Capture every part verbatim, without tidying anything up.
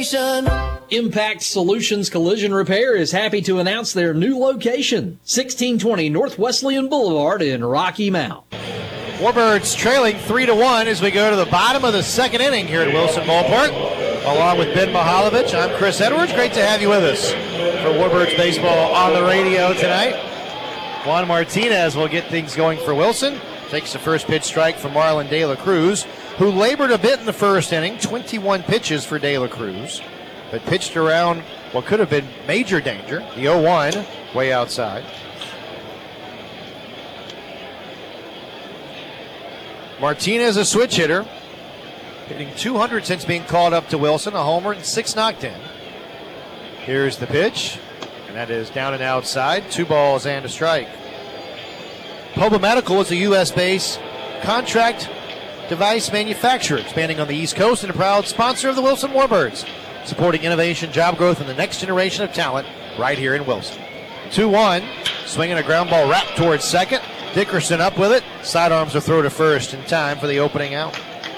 Impact Solutions Collision Repair is happy to announce their new location, sixteen twenty North Wesleyan Boulevard in Rocky Mount. Warbirds trailing three to one as we go to the bottom of the second inning here at Wilson Ballpark. Along with Ben Mihaljevic, I'm Chris Edwards. Great to have you with us for Warbirds baseball on the radio tonight. Juan Martinez will get things going for Wilson. Takes the first pitch strike from Marlon De La Cruz, who labored a bit in the first inning. twenty-one pitches for De La Cruz, but pitched around what could have been major danger. The oh one way outside. Martinez, a switch hitter, hitting two hundred since being called up to Wilson, a homer and six knocked in. Here's the pitch, and that is down and outside. Two balls and a strike. Poba Medical is a U S-based contract device manufacturer expanding on the East Coast and a proud sponsor of the Wilson Warbirds, supporting innovation, job growth, and the next generation of talent right here in Wilson. two one, swinging a ground ball wrapped towards second. Dickerson up with it. Sidearms will throw to first in time for the opening out.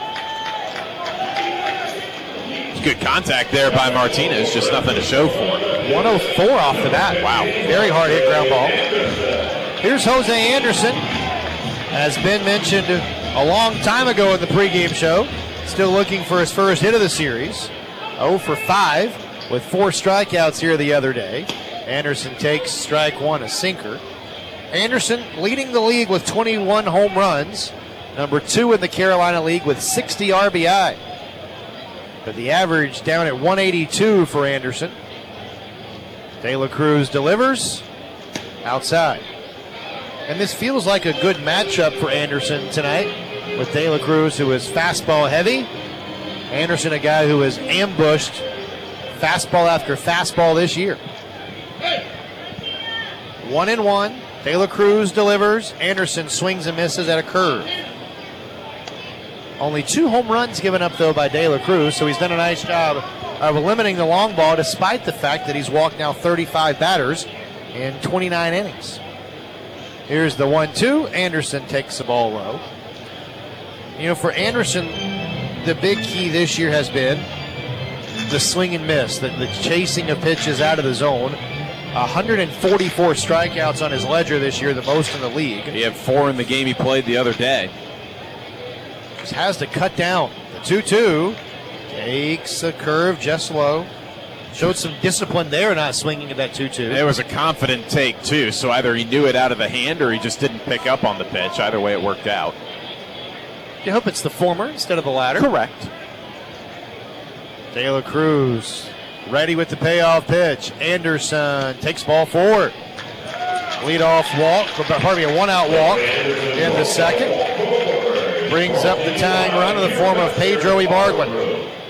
Good contact there by Martinez, just nothing to show for it. one oh four off the bat. Wow. Very hard hit ground ball. Here's Jose Anderson. As Ben mentioned a long time ago in the pregame show, still looking for his first hit of the series. oh for five with four strikeouts here the other day. Anderson takes strike one, a sinker. Anderson leading the league with twenty-one home runs. Number two in the Carolina League with sixty R B I. But the average down at one eighty-two for Anderson. De La Cruz delivers outside. And this feels like a good matchup for Anderson tonight with De La Cruz, who is fastball heavy. Anderson, a guy who has ambushed fastball after fastball this year. One and one. De La Cruz delivers. Anderson swings and misses at a curve. Only two home runs given up, though, by De La Cruz, so he's done a nice job of limiting the long ball despite the fact that he's walked now thirty-five batters in twenty-nine innings. Here's the one two. Anderson takes the ball low. You know, for Anderson, the big key this year has been the swing and miss, the, the chasing of pitches out of the zone. one hundred forty-four strikeouts on his ledger this year, the most in the league. He had four in the game he played the other day. Just has to cut down. The two two takes a curve just low. Showed some discipline there, not swinging at that two two. It was a confident take, too, so either he knew it out of the hand or he just didn't pick up on the pitch. Either way, it worked out. You hope it's the former instead of the latter. Correct. De La Cruz ready with the payoff pitch. Anderson takes ball forward. Leadoff walk, pardon me, a one-out walk in the second. Brings up the tying run in the form of Pedro Ibargüen.